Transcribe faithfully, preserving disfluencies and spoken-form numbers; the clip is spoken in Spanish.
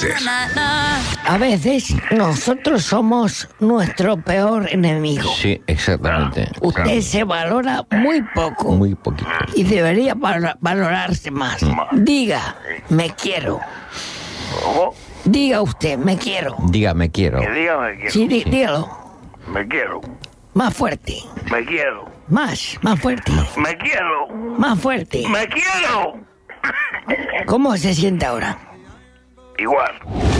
veces. A veces nosotros somos nuestro peor enemigo. Sí, exactamente. Usted Claro. se valora muy poco. Muy poquito. Y debería val- valorarse más. Diga, me quiero. ¿Cómo? Diga usted, me quiero. Diga, me quiero. Que diga me quiero. Sí, di- dígalo. Me quiero. Más fuerte. Me quiero. Más, más fuerte. Me quiero. Más fuerte. Me quiero. ¿Cómo se siente ahora? Igual.